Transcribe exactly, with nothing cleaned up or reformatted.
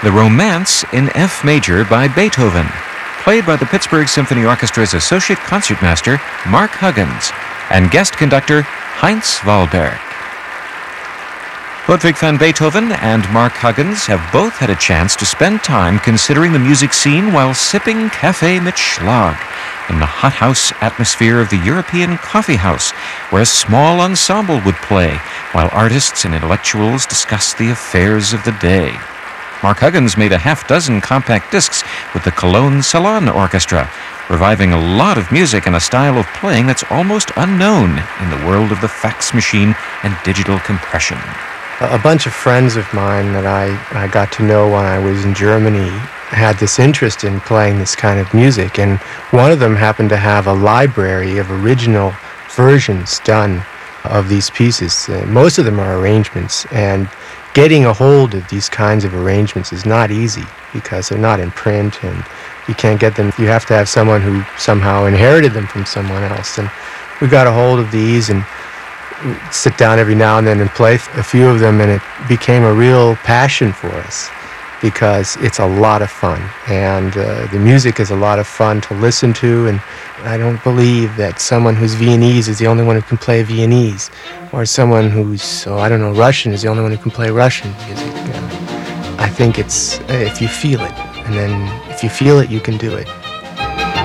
The Romance in F Major by Beethoven, played by the Pittsburgh Symphony Orchestra's Associate Concertmaster, Mark Huggins, and guest conductor, Heinz Wahlberg. Ludwig van Beethoven and Mark Huggins have both had a chance to spend time considering the music scene while sipping Café mit Schlag in the hothouse atmosphere of the European Coffee House, where a small ensemble would play while artists and intellectuals discussed the affairs of the day. Mark Huggins made a half dozen compact discs with the Cologne Salon Orchestra, reviving a lot of music in a style of playing that's almost unknown in the world of the fax machine and digital compression. A bunch of friends of mine that I, I got to know when I was in Germany had this interest in playing this kind of music, and one of them happened to have a library of original versions done of these pieces. Uh, most of them are arrangements, and getting a hold of these kinds of arrangements is not easy because they're not in print and you can't get them. You have to have someone who somehow inherited them from someone else. And we got a hold of these and sit down every now and then and play a few of them, and it became a real passion for us because it's a lot of fun, and uh, the music is a lot of fun to listen to, and I don't believe that someone who's Viennese is the only one who can play Viennese, or someone who's, oh, I don't know, Russian is the only one who can play Russian music. Uh, I think it's, uh, if you feel it, and then if you feel it, you can do it.